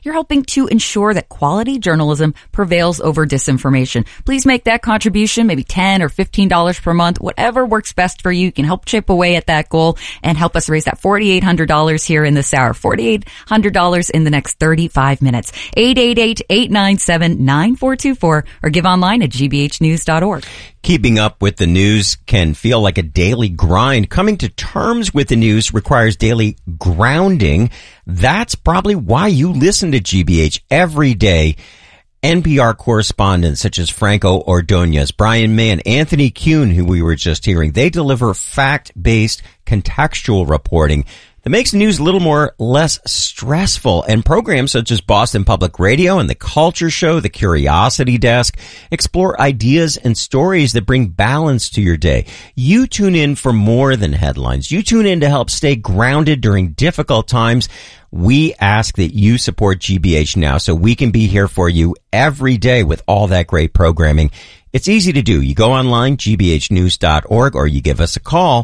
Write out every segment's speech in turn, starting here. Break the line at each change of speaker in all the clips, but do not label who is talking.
you're helping to ensure that quality journalism prevails over disinformation. Please make that contribution, maybe $10 or $15 per month, whatever works best for you. You can help chip away at that goal and help us raise that $4,800 here in this hour. $4,800 in the next 35 minutes. 888-897-9424 or give online at gbhnews.org.
Keeping up with the news can feel like a daily grind. Coming to terms with the news requires daily grounding. That's probably why you listen to GBH every day. NPR correspondents such as Franco Ordonez, Brian May, and Anthony Kuhn, who we were just hearing, they deliver fact-based contextual reporting that makes news a little less stressful. And programs such as Boston Public Radio and The Culture Show, The Curiosity Desk, explore ideas and stories that bring balance to your day. You tune in for more than headlines. You tune in to help stay grounded during difficult times. We ask that you support GBH now so we can be here for you every day with all that great programming. It's easy to do. You go online, gbhnews.org, or you give us a call,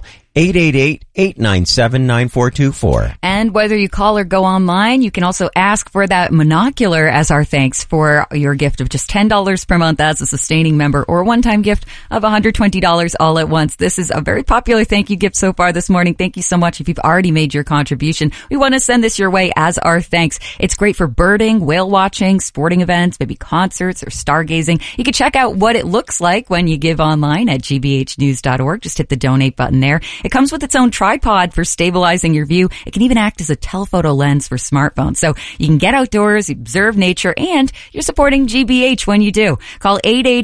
888-897-9424.
And whether you call or go online, you can also ask for that monocular as our thanks for your gift of just $10 per month as a sustaining member, or a one-time gift of $120 all at once. This is a very popular thank you gift so far this morning. Thank you so much if you've already made your contribution. We want to send this your way as our thanks. It's great for birding, whale watching, sporting events, maybe concerts or stargazing. You can check out what it looks like when you give online at gbhnews.org. Just hit the donate button there. It comes with its own tripod for stabilizing your view. It can even act as a telephoto lens for smartphones. So you can get outdoors, observe nature, and you're supporting GBH when you do. Call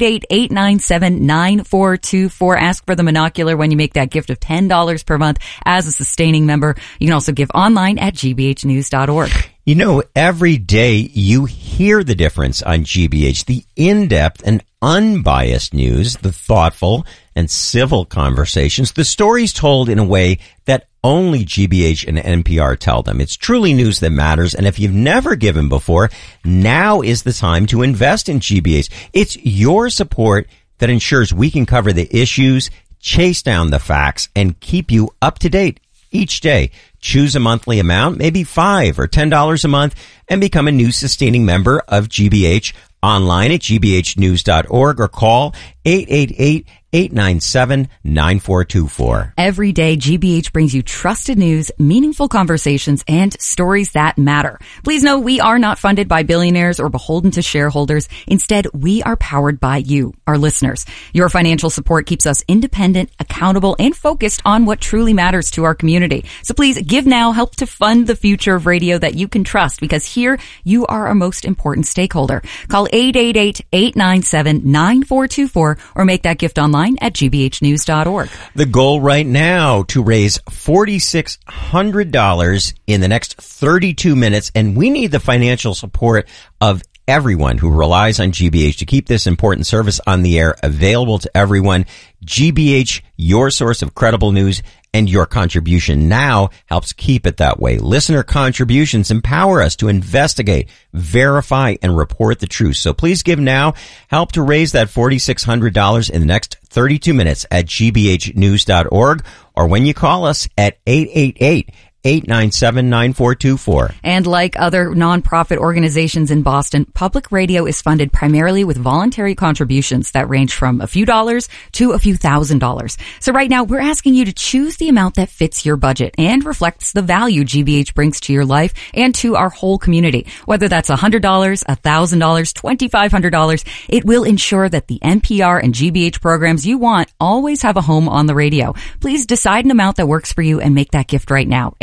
888-897-9424. Ask for the monocular when you make that gift of $10 per month as a sustaining member. You can also give online at gbhnews.org.
You know, every day you hear the difference on GBH, the in-depth and unbiased news, the thoughtful and civil conversations, the stories told in a way that only GBH and NPR tell them. It's truly news that matters, and if you've never given before, now is the time to invest in GBH. It's your support that ensures we can cover the issues, chase down the facts, and keep you up to date each day. Choose a monthly amount, maybe $5 or $10 a month, and become a new sustaining member of GBH online at gbhnews.org or call 888-897-9424.
Every day, GBH brings you trusted news, meaningful conversations, and stories that matter. Please know we are not funded by billionaires or beholden to shareholders. Instead, we are powered by you, our listeners. Your financial support keeps us independent, accountable, and focused on what truly matters to our community. So please give now, help to fund the future of radio that you can trust, because here you are our most important stakeholder. Call 888-897-9424 or make that gift online at gbhnews.org.
The goal right now to raise $4,600 in the next 32 minutes, and we need the financial support of everyone who relies on GBH to keep this important service on the air available to everyone. GBH, your source of credible news, and your contribution now helps keep it that way. Listener contributions empower us to investigate, verify, and report the truth. So please give now. Help to raise that $4,600 in the next 32 minutes at gbhnews.org or when you call us at 888-897-9424.
And like other nonprofit organizations in Boston, public radio is funded primarily with voluntary contributions that range from a few dollars to a few $1,000s. So right now, we're asking you to choose the amount that fits your budget and reflects the value GBH brings to your life and to our whole community. Whether that's $100, $1,000, $2,500, it will ensure that the NPR and GBH programs you want always have a home on the radio. Please decide an amount that works for you and make that gift right now.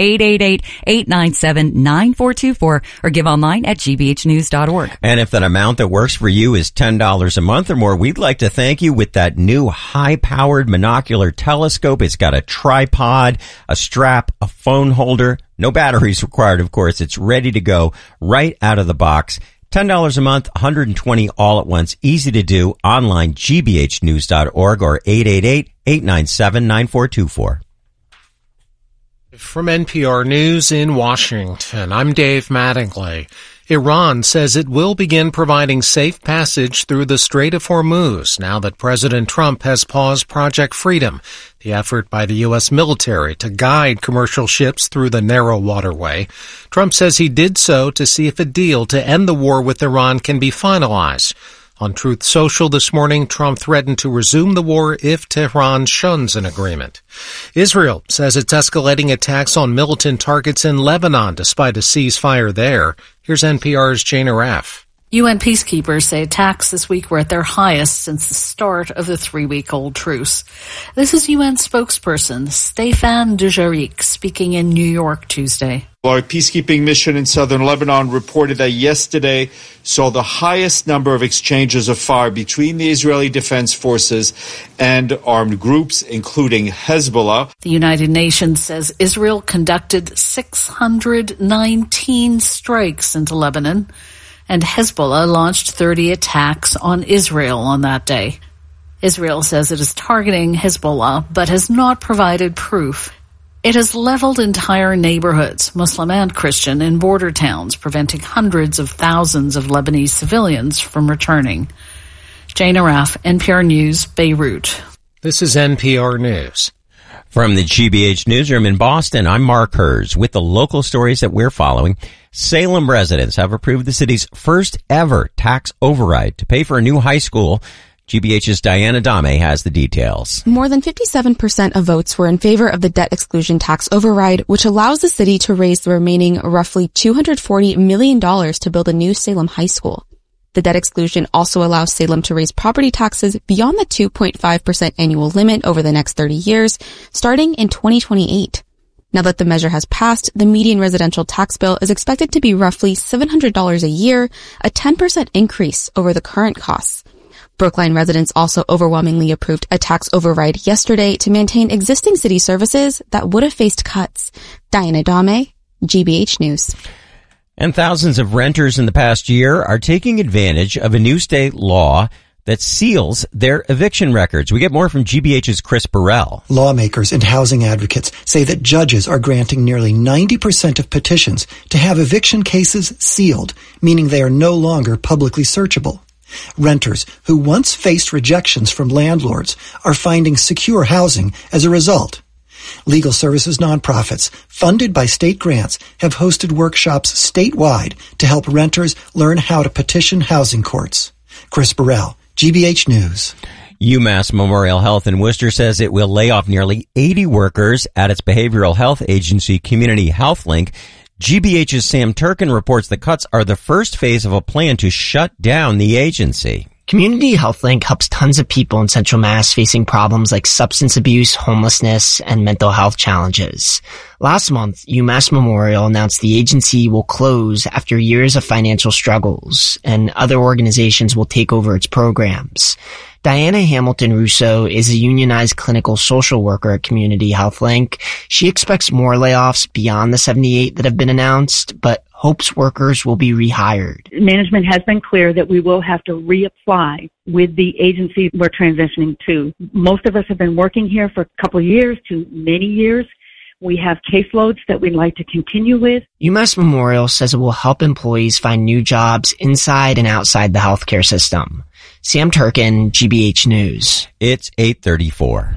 888-897-9424 or give online at gbhnews.org.
And if that amount that works for you is $10 a month or more, we'd like to thank you with that new high-powered monocular telescope. It's got a tripod, a strap, a phone holder. No batteries required, of course. It's ready to go right out of the box. $10 a month, $120 all at once. Easy to do. Online, gbhnews.org or 888-897-9424.
From NPR News in Washington, I'm Dave Mattingly. Iran says it will begin providing safe passage through the Strait of Hormuz now that President Trump has paused Project Freedom, the effort by the U.S. military to guide commercial ships through the narrow waterway. Trump says he did so to see if a deal to end the war with Iran can be finalized. On Truth Social this morning, Trump threatened to resume the war if Tehran shuns an agreement. Israel says it's escalating attacks on militant targets in Lebanon despite a ceasefire there. Here's NPR's Jane Araf.
UN peacekeepers say attacks this week were at their highest since the start of the 3-week-old truce. This is UN spokesperson Stéphane Dujarric speaking in New York Tuesday.
Our peacekeeping mission in southern Lebanon reported that yesterday saw the highest number of exchanges of fire between the Israeli Defense Forces and armed groups, including Hezbollah.
The United Nations says Israel conducted 619 strikes into Lebanon, and Hezbollah launched 30 attacks on Israel on that day. Israel says it is targeting Hezbollah, but has not provided proof. It has leveled entire neighborhoods, Muslim and Christian, in border towns, preventing hundreds of thousands of Lebanese civilians from returning. Jane Araf, NPR News, Beirut.
This is NPR News.
From the GBH Newsroom in Boston, I'm Mark Hers with the local stories that we're following. Salem residents have approved the city's first ever tax override to pay for a new high school. GBH's Diana Dame has the details.
More than 57% of votes were in favor of the debt exclusion tax override, which allows the city to raise the remaining roughly $240 million to build a new Salem high school. The debt exclusion also allows Salem to raise property taxes beyond the 2.5% annual limit over the next 30 years, starting in 2028. Now that the measure has passed, the median residential tax bill is expected to be roughly $700 a year, a 10% increase over the current costs. Brookline residents also overwhelmingly approved a tax override yesterday to maintain existing city services that would have faced cuts. Diana Dame, GBH News.
And thousands of renters in the past year are taking advantage of a new state law that seals their eviction records. We get more from GBH's Chris Burrell.
Lawmakers and housing advocates say that judges are granting nearly 90% of petitions to have eviction cases sealed, meaning they are no longer publicly searchable. Renters who once faced rejections from landlords are finding secure housing as a result. Legal services nonprofits, funded by state grants, have hosted workshops statewide to help renters learn how to petition housing courts. Chris Burrell, GBH News.
UMass Memorial Health in Worcester says it will lay off nearly 80 workers at its behavioral health agency, Community Health Link. GBH's Sam Turkin reports the cuts are the first phase of a plan to shut down the agency.
Community Health Link helps tons of people in Central Mass facing problems like substance abuse, homelessness, and mental health challenges. Last month, UMass Memorial announced the agency will close after years of financial struggles, and other organizations will take over its programs. Diana Hamilton Russo is a unionized clinical social worker at Community Health Link. She expects more layoffs beyond the 78 that have been announced, but hopes workers will be rehired.
Management has been clear that we will have to reapply with the agency we're transitioning to. Most of us have been working here for a couple of years to many years. We have caseloads that we'd like to continue with.
UMass Memorial says it will help employees find new jobs inside and outside the healthcare system. Sam Turkin, GBH News.
It's 8:34.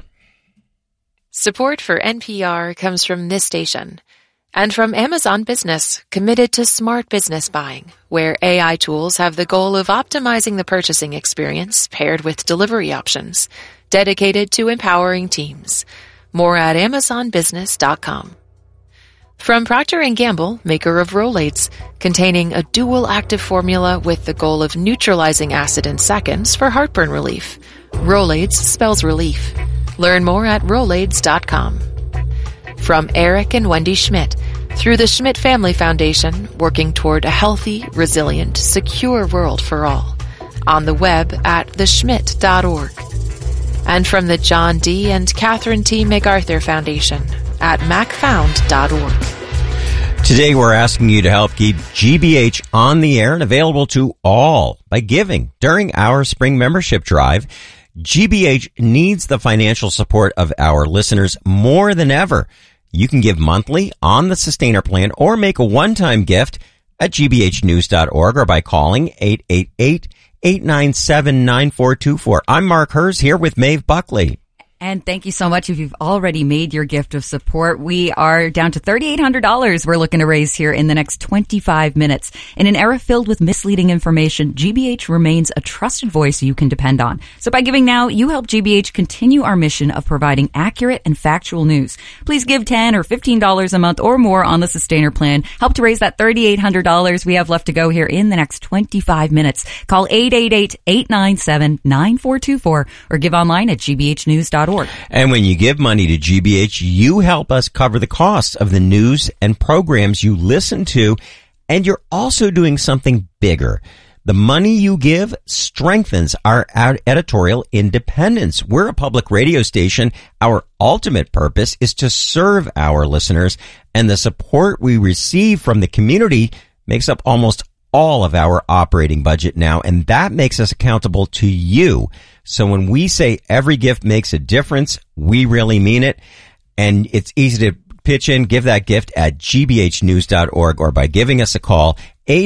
Support for NPR comes from this station and from Amazon Business, committed to smart business buying, where AI tools have the goal of optimizing the purchasing experience paired with delivery options, dedicated to empowering teams. More at amazonbusiness.com. From Procter & Gamble, maker of Rolaids, containing a dual active formula with the goal of neutralizing acid in seconds for heartburn relief. Rolaids spells relief. Learn more at Rolaids.com. From Eric and Wendy Schmidt, through the Schmidt Family Foundation, working toward a healthy, resilient, secure world for all. On the web at theschmidt.org. And from the John D. and Catherine T. MacArthur Foundation at macfound.org.
Today we're asking you to help keep GBH on the air and available to all by giving during our spring membership drive. GBH needs the financial support of our listeners more than ever. You can give monthly on the Sustainer plan or make a one-time gift. at gbhnews.org or by calling 888-897-9424. I'm Mark Hers here with Maeve Buckley.
And thank you so much if you've already made your gift of support. We are down to $3,800 we're looking to raise here in the next 25 minutes. In an era filled with misleading information, GBH remains a trusted voice you can depend on. So by giving now, you help GBH continue our mission of providing accurate and factual news. Please give $10 or $15 a month or more on the Sustainer plan. Help to raise that $3,800 we have left to go here in the next 25 minutes. Call 888-897-9424 or give online at gbhnews.org.
And when you give money to GBH, you help us cover the costs of the news and programs you listen to, and you're also doing something bigger. The money you give strengthens our editorial independence. We're a public radio station. Our ultimate purpose is to serve our listeners, and the support we receive from the community makes up almost all of our operating budget now, and that makes us accountable to you. So when we say every gift makes a difference, we really mean it. And it's easy to pitch in, give that gift at gbhnews.org or by giving us a call,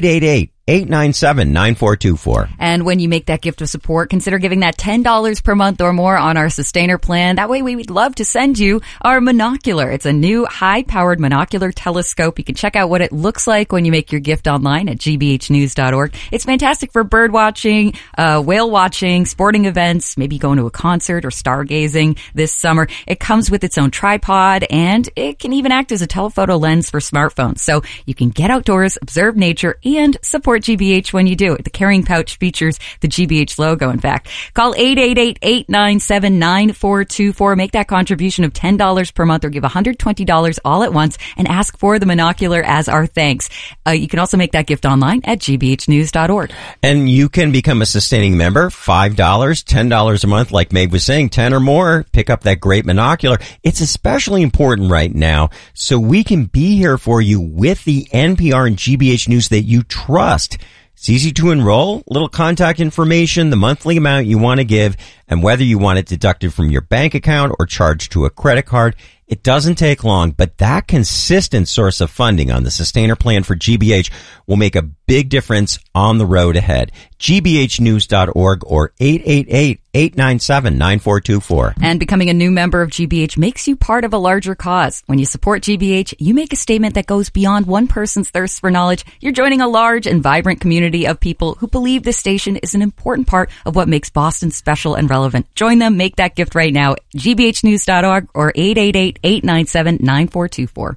888-897-9424.
And when you make that gift of support, consider giving that $10 per month or more on our Sustainer plan. That way we would love to send you our Monocular. It's a new high-powered monocular telescope. You can check out what it looks like when you make your gift online at gbhnews.org. It's fantastic for bird watching, whale watching, sporting events, maybe going to a concert or stargazing this summer. It comes with its own tripod, and it can even act as a telephoto lens for smartphones. So you can get outdoors, observe nature, and support GBH when you do it. The carrying pouch features the GBH logo, in fact. Call 888-897-9424. Make that contribution of $10 per month or give $120 all at once and ask for the Monocular as our thanks. You can also make that gift online at gbhnews.org.
And you can become a sustaining member, $5, $10 a month, like Maeve was saying, 10 or more. Pick up that great Monocular. It's especially important right now so we can be here for you with the NPR and GBH news that you trust. It's easy to enroll, little contact information, the monthly amount you want to give, and whether you want it deducted from your bank account or charged to a credit card. It doesn't take long, but that consistent source of funding on the Sustainer plan for GBH will make a big difference on the road ahead. gbhnews.org or 888-897-9424.
And becoming a new member of GBH makes you part of a larger cause. When you support GBH, you make a statement that goes beyond one person's thirst for knowledge. You're joining a large and vibrant community of people who believe this station is an important part of what makes Boston special and relevant. Join them. Make that gift right now. gbhnews.org or 888-897-9424.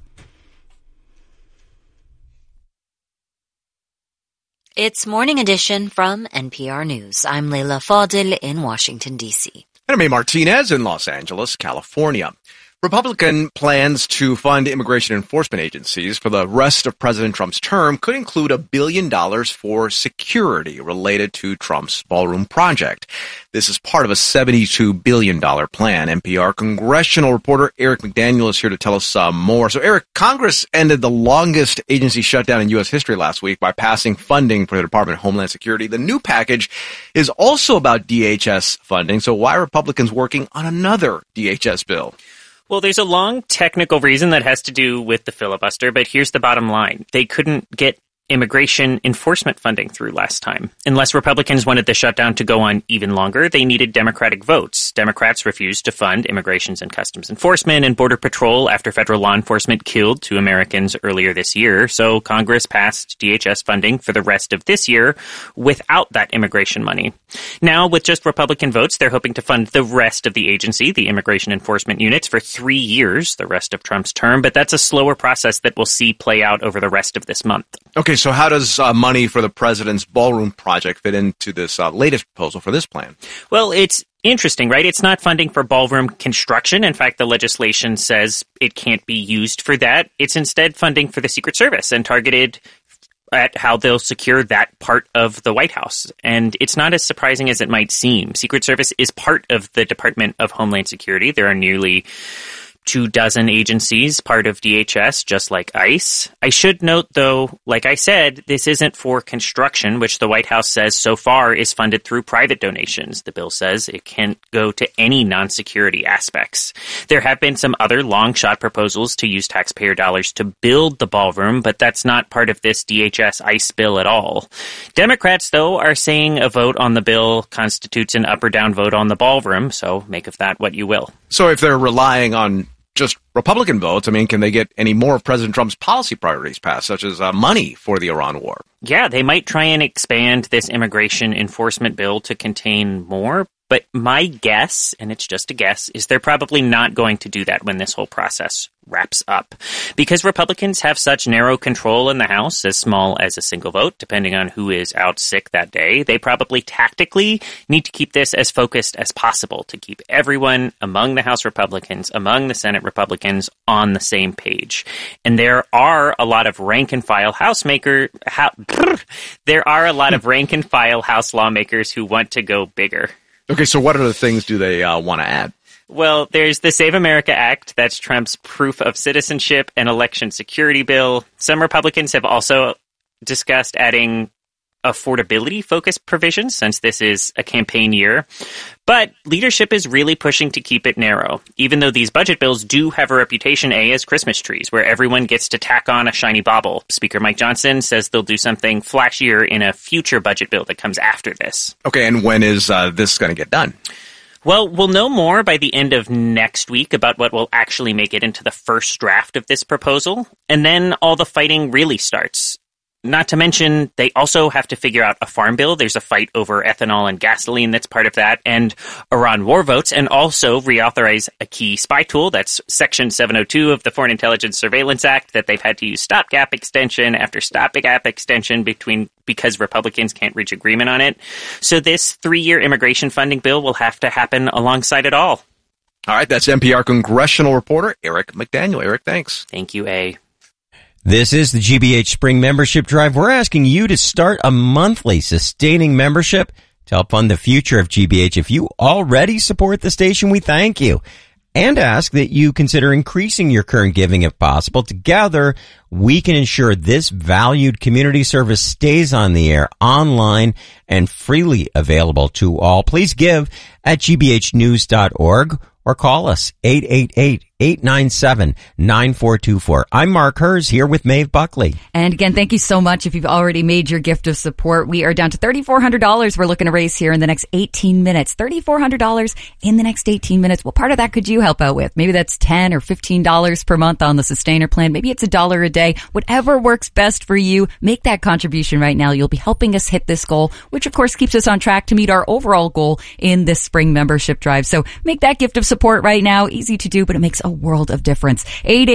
It's Morning Edition from NPR News. I'm Leila Fadil in Washington, D.C.
And I'm A. Martinez in Los Angeles, California. Republican plans to fund immigration enforcement agencies for the rest of President Trump's term could include $1 billion for security related to Trump's ballroom project. This is part of a $72 billion plan. NPR congressional reporter Eric McDaniel is here to tell us more. So, Eric, Congress ended the longest agency shutdown in U.S. history last week by passing funding for the Department of Homeland Security. The new package is also about DHS funding. So why are Republicans working on another DHS bill?
Well, there's a long technical reason that has to do with the filibuster, but here's the bottom line. They couldn't get immigration enforcement funding through last time. Unless Republicans wanted the shutdown to go on even longer, they needed Democratic votes. Democrats refused to fund Immigrations and Customs Enforcement and Border Patrol after federal law enforcement killed 2 Americans earlier this year. So Congress passed DHS funding for the rest of this year without that immigration money. Now, with just Republican votes, they're hoping to fund the rest of the agency, the Immigration Enforcement Units, for 3 years, the rest of Trump's term. But that's a slower process that we'll see play out over the rest of this month.
Okay, so how does money for the president's ballroom project fit into this latest proposal for this plan?
Well, it's interesting, right? It's not funding for ballroom construction. In fact, the legislation says it can't be used for that. It's instead funding for the Secret Service and targeted at how they'll secure that part of the White House. And it's not as surprising as it might seem. Secret Service is part of the Department of Homeland Security. There are nearly 24 agencies, part of DHS, just like ICE. I should note, though, like I said, this isn't for construction, which the White House says so far is funded through private donations. The bill says it can't go to any non-security aspects. There have been some other long-shot proposals to use taxpayer dollars to build the ballroom, but that's not part of this DHS ICE bill at all. Democrats, though, are saying a vote on the bill constitutes an up or down vote on the ballroom, so make of that what you will.
So if they're relying on just Republican votes, I mean, can they get any more of President Trump's policy priorities passed, such as money for the Iran war?
Yeah, they might try and expand this immigration enforcement bill to contain more. But my guess, and it's just a guess, is they're probably not going to do that when this whole process wraps up. Because Republicans have such narrow control in the House, as small as a single vote, depending on who is out sick that day, they probably tactically need to keep this as focused as possible to keep everyone among the House Republicans, among the Senate Republicans on the same page. And there are a lot of rank-and-file House lawmakers who want to go bigger.
Okay, so what other things do they want to add?
Well, there's the Save America Act. That's Trump's proof of citizenship and election security bill. Some Republicans have also discussed adding affordability-focused provisions since this is a campaign year. But leadership is really pushing to keep it narrow, even though these budget bills do have a reputation, as Christmas trees, where everyone gets to tack on a shiny bauble. Speaker Mike Johnson says they'll do something flashier in a future budget bill that comes after this.
Okay, and when is this going to get done?
Well, we'll know more by the end of next week about what will actually make it into the first draft of this proposal, and then all the fighting really starts. Not to mention, they also have to figure out a farm bill. There's a fight over ethanol and gasoline that's part of that, and Iran war votes, and also reauthorize a key spy tool. That's Section 702 of the Foreign Intelligence Surveillance Act that they've had to use stopgap extension after stopgap extension because Republicans can't reach agreement on it. So this 3-year immigration funding bill will have to happen alongside it all.
All right, that's NPR congressional reporter Eric McDaniel. Eric, thanks.
Thank you, A.
This is the GBH Spring Membership Drive. We're asking you to start a monthly sustaining membership to help fund the future of GBH. If you already support the station, we thank you. And ask that you consider increasing your current giving if possible. Together, we can ensure this valued community service stays on the air, online, and freely available to all. Please give at gbhnews.org or call us 888-897-9424. I'm Mark Hers here with Maeve Buckley.
And again, thank you so much if you've already made your gift of support. We are down to $3,400 we're looking to raise here in the next 18 minutes. $3,400 in the next 18 minutes. What part of that could you help out with? Maybe that's $10 or $15 per month on the Sustainer plan. Maybe it's $1 a day. Whatever works best for you, make that contribution right now. You'll be helping us hit this goal, which of course keeps us on track to meet our overall goal in this spring membership drive. So make that gift of support right now. Easy to do, but it makes a world of difference.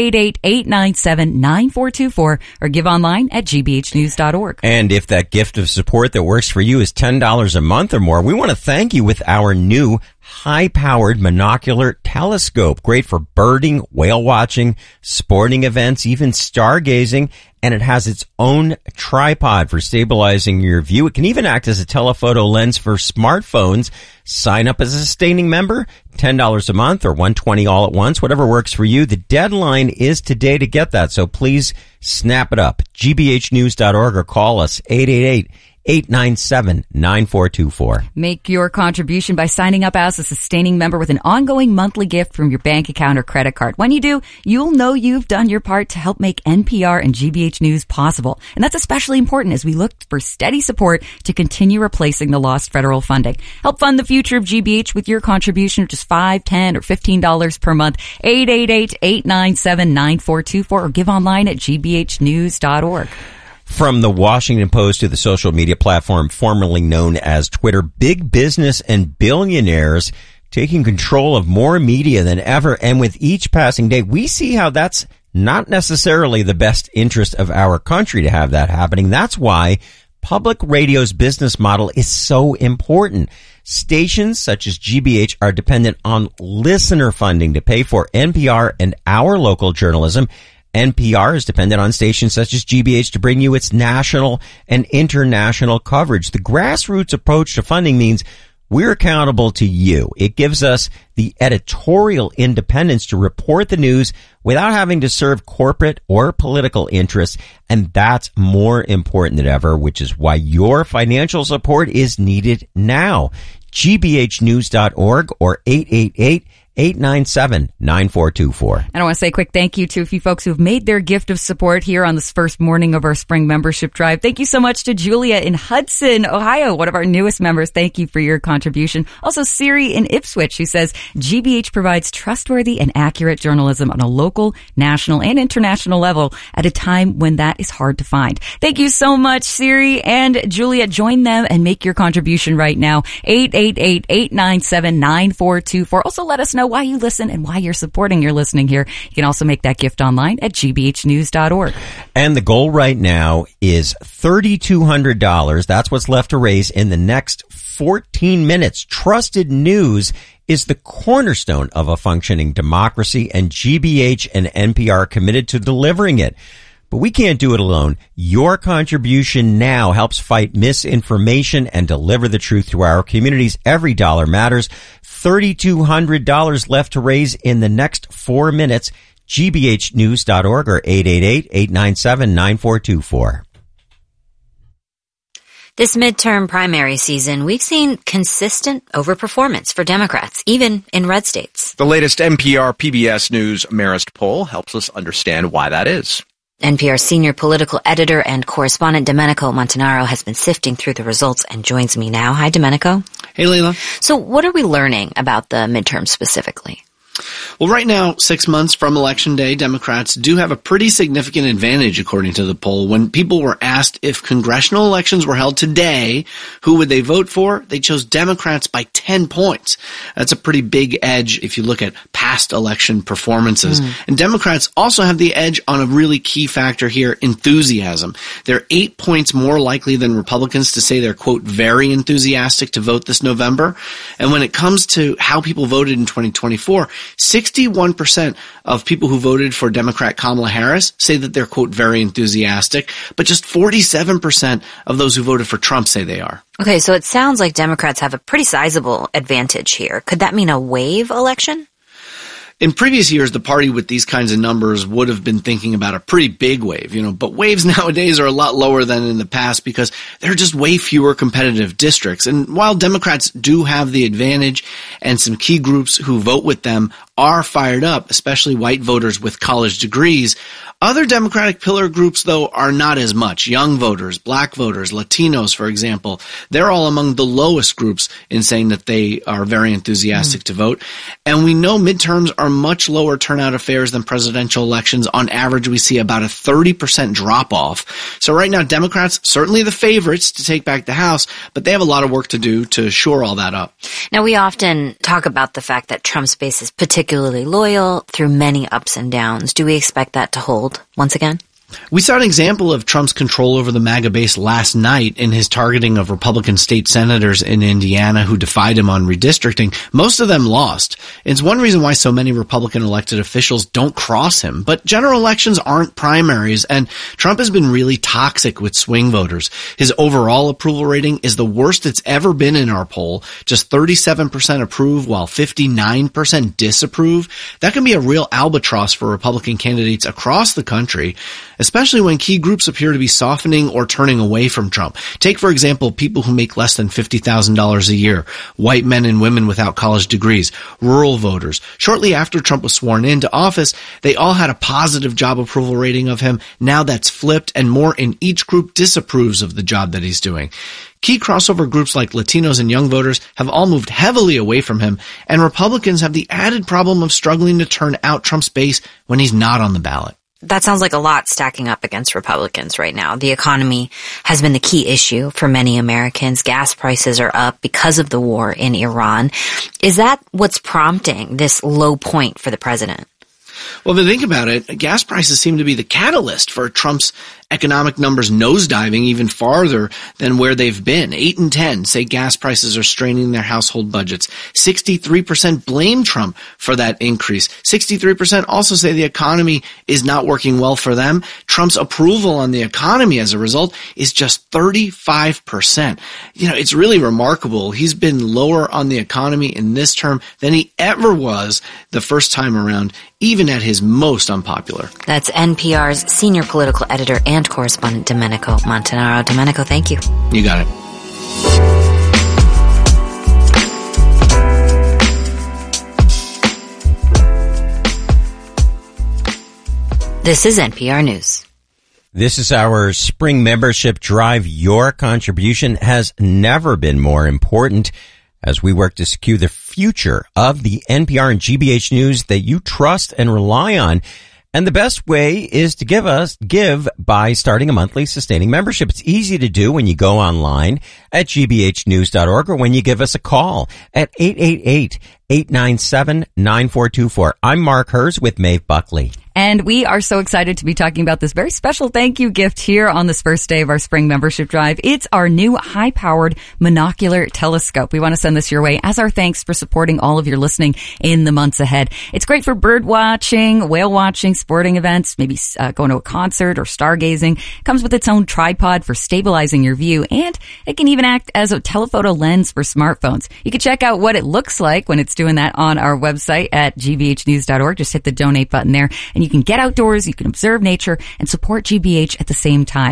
888-897-9424 or give online at gbhnews.org.
And if that gift of support that works for you is $10 a month or more, we want to thank you with our new high-powered monocular telescope. Great for birding, whale watching, sporting events, even stargazing. And it has its own tripod for stabilizing your view. It can even act as a telephoto lens for smartphones. Sign up as a sustaining member, $10 a month or $120 all at once, whatever works for you. The deadline is today to get that, so please snap it up. gbhnews.org or call us 888-897-9424.
Make your contribution by signing up as a sustaining member with an ongoing monthly gift from your bank account or credit card. When you do, you'll know you've done your part to help make NPR and GBH News possible. And that's especially important as we look for steady support to continue replacing the lost federal funding. Help fund the future of GBH with your contribution of just $5, $10, or $15 per month. 888-897-9424 or give online at gbhnews.org.
From the Washington Post to the social media platform formerly known as Twitter, big business and billionaires taking control of more media than ever. And with each passing day, we see how that's not necessarily the best interest of our country to have that happening. That's why public radio's business model is so important. Stations such as GBH are dependent on listener funding to pay for NPR and our local journalism. NPR is dependent on stations such as GBH to bring you its national and international coverage. The grassroots approach to funding means We're accountable to you. It gives us the editorial independence to report the news without having to serve corporate or political interests. And that's more important than ever, which is why your financial support is needed now. gbhnews.org or 888-897-9424.
And I want to say a quick thank you to a few folks who've made their gift of support here on this first morning of our spring membership drive. Thank you so much to Julia in Hudson, Ohio, one of our newest members. Thank you for your contribution. Also, Siri in Ipswich, who says, GBH provides trustworthy and accurate journalism on a local, national, and international level at a time when that is hard to find. Thank you so much, Siri and Julia. Join them and make your contribution right now. 888-897-9424. Also, let us know why you listen and why you're supporting your listening here. You can also make that gift online at gbhnews.org.
And the goal right now is $3,200. That's what's left to raise in the next 14 minutes. Trusted news is the cornerstone of a functioning democracy, and GBH and NPR are committed to delivering it. But we can't do it alone. Your contribution now helps fight misinformation and deliver the truth to our communities. Every dollar matters. $3,200 left to raise in the next 4 minutes. gbhnews.org or 888-897-9424.
This midterm primary season, we've seen consistent overperformance for Democrats, even in red states.
The latest NPR PBS News Marist poll helps us understand why that is.
NPR senior political editor and correspondent Domenico Montanaro has been sifting through the results and joins me now. Hi, Domenico.
Hey, Leila.
So what are we learning about the midterm specifically?
Well, right now, 6 months from Election Day, Democrats do have a pretty significant advantage, according to the poll. When people were asked if congressional elections were held today, who would they vote for? They chose Democrats by 10 points. That's a pretty big edge if you look at past election performances. And Democrats also have the edge on a really key factor here, enthusiasm. They're 8 points more likely than Republicans to say they're, quote, very enthusiastic to vote this November. And when it comes to how people voted in 2024, 61% of people who voted for Democrat Kamala Harris say that they're, quote, very enthusiastic, but just 47% of those who voted for Trump say they are.
Okay, so it sounds like Democrats have a pretty sizable advantage here. Could that mean a wave election?
In previous years, the party with these kinds of numbers would have been thinking about a pretty big wave, but waves nowadays are a lot lower than in the past because there are just way fewer competitive districts. And while Democrats do have the advantage and some key groups who vote with them are fired up, especially white voters with college degrees, other Democratic pillar groups, though, are not as much. Young voters, black voters, Latinos, for example, they're all among the lowest groups in saying that they are very enthusiastic to vote. And we know midterms are much lower turnout affairs than presidential elections. On average, we see about a 30% drop-off. So right now, Democrats, certainly the favorites to take back the House, but they have a lot of work to do to shore all that up.
Now, we often talk about the fact that Trump's base is particularly loyal through many ups and downs. Do we expect that to hold once again?
We saw an example of Trump's control over the MAGA base last night in his targeting of Republican state senators in Indiana who defied him on redistricting. Most of them lost. It's one reason why so many Republican elected officials don't cross him. But general elections aren't primaries, and Trump has been really toxic with swing voters. His overall approval rating is the worst it's ever been in our poll. Just 37% approve while 59% disapprove. That can be a real albatross for Republican candidates across the country, especially when key groups appear to be softening or turning away from Trump. Take, for example, people who make less than $50,000 a year, white men and women without college degrees, rural voters. Shortly after Trump was sworn into office, they all had a positive job approval rating of him. Now that's flipped, and more in each group disapproves of the job that he's doing. Key crossover groups like Latinos and young voters have all moved heavily away from him, and Republicans have the added problem of struggling to turn out Trump's base when he's not on the ballot.
That sounds like a lot stacking up against Republicans right now. The economy has been the key issue for many Americans. Gas prices are up because of the war in Iran. Is that what's prompting this low point for the president?
Well, if you think about it, gas prices seem to be the catalyst for Trump's economic numbers nosediving even farther than where they've been. 8 in 10 say gas prices are straining their household budgets. 63% blame Trump for that increase. 63% also say the economy is not working well for them. Trump's approval on the economy as a result is just 35%. It's really remarkable. He's been lower on the economy in this term than he ever was the first time around, even at his most unpopular.
That's NPR's senior political editor and correspondent Domenico Montanaro. Domenico, thank you.
You got it.
This is NPR News.
This is our spring membership drive. Your contribution has never been more important as we work to secure the future of the NPR and GBH News that you trust and rely on. And the best way is to give by starting a monthly sustaining membership. It's easy to do when you go online at gbhnews.org or when you give us a call at 888-897-9424. I'm Mark Herz with Maeve Buckley.
And we are so excited to be talking about this very special thank you gift here on this first day of our spring membership drive. It's our new high-powered monocular telescope. We want to send this your way as our thanks for supporting all of your listening in the months ahead. It's great for bird watching, whale watching, sporting events, maybe going to a concert or stargazing. It comes with its own tripod for stabilizing your view, and it can even act as a telephoto lens for smartphones. You can check out what it looks like when it's doing that on our website at gbhnews.org. Just hit the donate button there, and you can get outdoors, you can observe nature, and support GBH at the same time.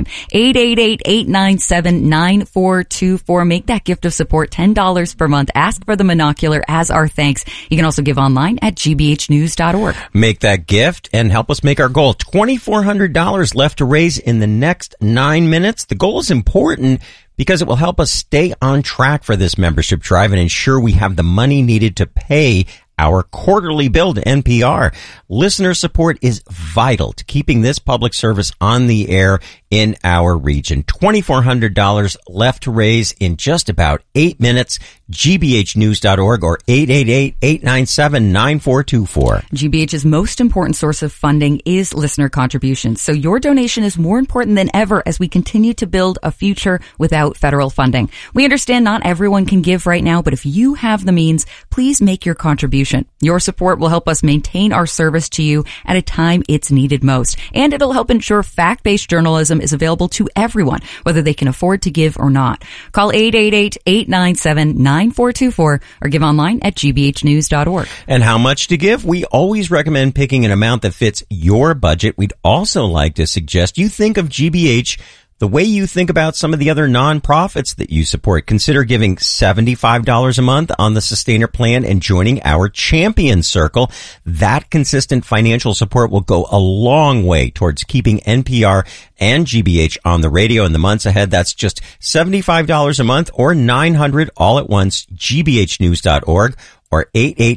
888-897-9424. Make that gift of support $10 per month. Ask for the monocular as our thanks. You can also give online at gbhnews.org.
Make that gift and help us make our goal. $2,400 left to raise in the next 9 minutes. The goal is important because it will help us stay on track for this membership drive and ensure we have the money needed to pay our quarterly bill to NPR. Listener support is vital to keeping this public service on the air in our region. $2,400 left to raise in just about 8 minutes. gbhnews.org or 888-897-9424.
GBH's most important source of funding is listener contributions. So your donation is more important than ever as we continue to build a future without federal funding. We understand not everyone can give right now, but if you have the means, please make your contribution. Your support will help us maintain our service to you at a time it's needed most. And it'll help ensure fact-based journalism is available to everyone, whether they can afford to give or not. Call 888-897-9424 or give online at gbhnews.org.
And how much to give? We always recommend picking an amount that fits your budget. We'd also like to suggest you think of GBH the way you think about some of the other nonprofits that you support. Consider giving $75 a month on the Sustainer Plan and joining our Champion Circle. That consistent financial support will go a long way towards keeping NPR and GBH on the radio in the months ahead. That's just $75 a month or $900 all at once. gbhnews.org or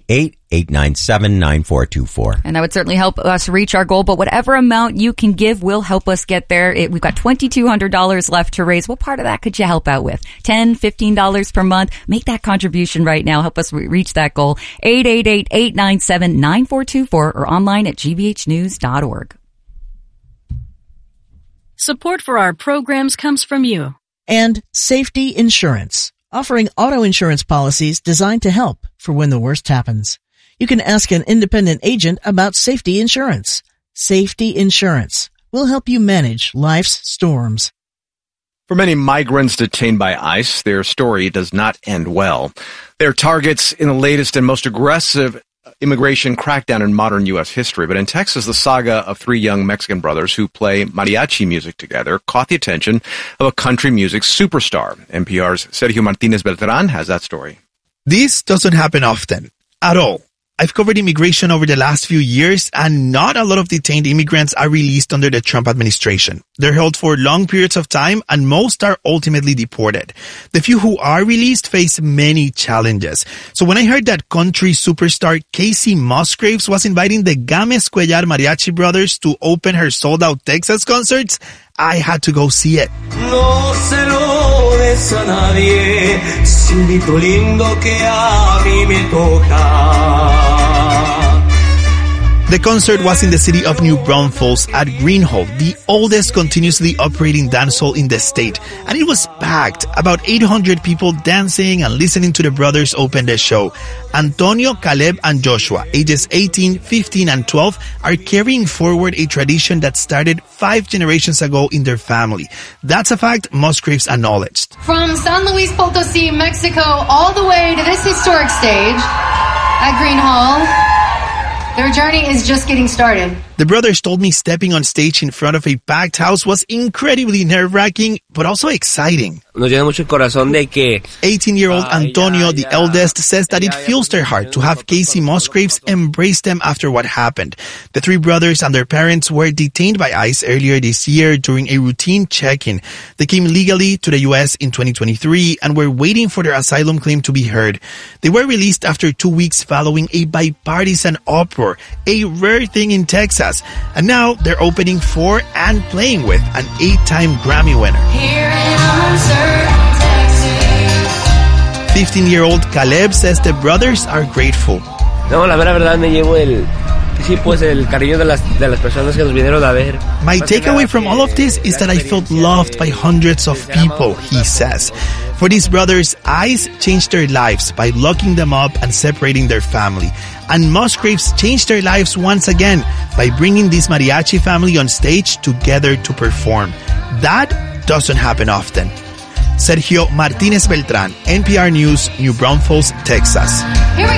888-897-9424.
And that would certainly help us reach our goal, but whatever amount you can give will help us get there. We've got $2,200 left to raise. What part of that could you help out with? $10, $15 per month? Make that contribution right now. Help us reach that goal. 888-897-9424 or online at gbhnews.org.
Support for our programs comes from you.
And Safety Insurance, offering auto insurance policies designed to help for when the worst happens. You can ask an independent agent about Safety Insurance. Safety Insurance will help you manage life's storms.
For many migrants detained by ICE, their story does not end well. They're targets in the latest and most aggressive immigration crackdown in modern U.S. history. But in Texas, the saga of three young Mexican brothers who play mariachi music together caught the attention of a country music superstar. NPR's Sergio Martinez Beltran has that story.
This doesn't happen often, at all. I've covered immigration over the last few years, and not a lot of detained immigrants are released under the Trump administration. They're held for long periods of time, and most are ultimately deported. The few who are released face many challenges. So when I heard that country superstar Casey Musgraves was inviting the Gámez Cuellar Mariachi Brothers to open her sold-out Texas concerts, I had to go see it.
No se lo des a nadie, Silvito lindo que a mí me toca.
The concert was in the city of New Braunfels at Green Hall, the oldest continuously operating dance hall in the state. And it was packed. About 800 people dancing and listening to the brothers open the show. Antonio, Caleb, and Joshua, ages 18, 15, and 12, are carrying forward a tradition that started 5 generations ago in their family. That's a fact Musgraves acknowledged.
From San Luis Potosí, Mexico, all the way to this historic stage at Green Hall, their journey is just getting started.
The brothers told me stepping on stage in front of a packed house was incredibly nerve-wracking, but also exciting. 18-year-old Antonio, the eldest, says that it fills their heart to have Casey Musgraves embrace them after what happened. The 3 brothers and their parents were detained by ICE earlier this year during a routine check-in. They came legally to the U.S. in 2023 and were waiting for their asylum claim to be heard. They were released after 2 weeks following a bipartisan uproar, a rare thing in Texas. And now they're opening for and playing with an 8-time Grammy winner. 15-year-old Caleb says the brothers are grateful.
No, la verdad me llevo el cariño de las personas que nos vinieron a ver.
My takeaway from all of this is that I felt loved by hundreds of people, he says. For these brothers, ICE changed their lives by locking them up and separating their family. And Musgraves changed their lives once again by bringing this mariachi family on stage together to perform. That doesn't happen often. Sergio Martinez Beltran, NPR News, New Braunfels, Texas.
Here we